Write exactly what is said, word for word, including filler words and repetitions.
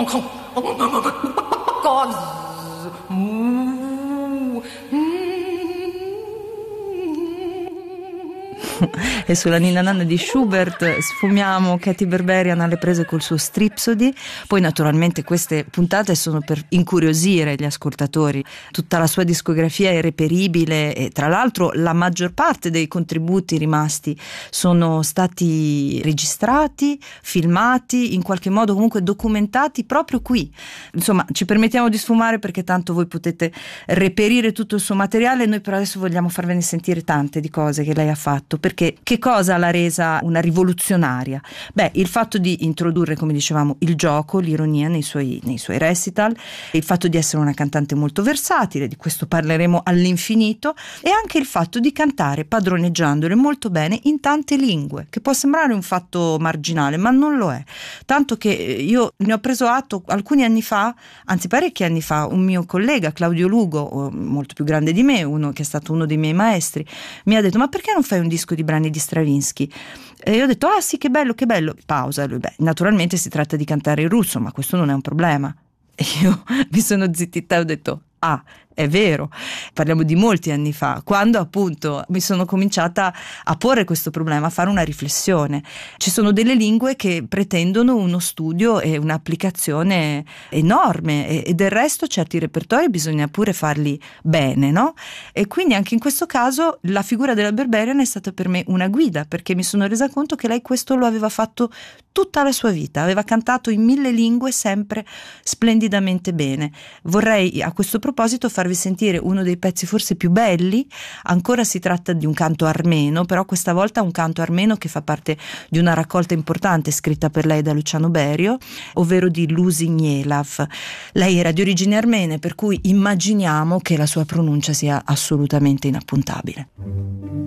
E sulla Ninna Nanna di Schubert sfumiamo Katy Berberian alle prese col suo Stripsody. Poi naturalmente queste puntate sono per incuriosire gli ascoltatori. Tutta la sua discografia è reperibile e tra l'altro la maggior parte dei contributi rimasti sono stati registrati, filmati, in qualche modo comunque documentati proprio qui. Insomma, ci permettiamo di sfumare perché tanto voi potete reperire tutto il suo materiale. Noi però adesso vogliamo farvene sentire tante di cose che lei ha fatto. Perché che cosa l'ha resa una rivoluzionaria? Beh, il fatto di introdurre, come dicevamo, il gioco, l'ironia nei suoi, nei suoi recital, il fatto di essere una cantante molto versatile, di questo parleremo all'infinito, e anche il fatto di cantare padroneggiandole molto bene in tante lingue, che può sembrare un fatto marginale, ma non lo è. Tanto che io ne ho preso atto alcuni anni fa, anzi parecchi anni fa, un mio collega, Claudio Lugo, molto più grande di me, uno che è stato uno dei miei maestri, mi ha detto: ma perché non fai un disco di brani di Stravinsky? E io ho detto: ah sì, che bello, che bello. Pausa. Lui: beh, naturalmente si tratta di cantare in russo, ma questo non è un problema. E io mi sono zittita e ho detto: ah, è vero. Parliamo di molti anni fa, quando appunto mi sono cominciata a porre questo problema, a fare una riflessione. Ci sono delle lingue che pretendono uno studio e un'applicazione enorme, e, e del resto certi repertori bisogna pure farli bene, no? E quindi anche in questo caso la figura della Berberian è stata per me una guida, perché mi sono resa conto che lei questo lo aveva fatto tutta la sua vita, aveva cantato in mille lingue sempre splendidamente bene. Vorrei a questo proposito farvi sentire uno dei pezzi forse più belli. Ancora si tratta di un canto armeno, però questa volta un canto armeno che fa parte di una raccolta importante scritta per lei da Luciano Berio, ovvero di Losing Yelav. Lei era di origini armene, per cui immaginiamo che la sua pronuncia sia assolutamente inappuntabile.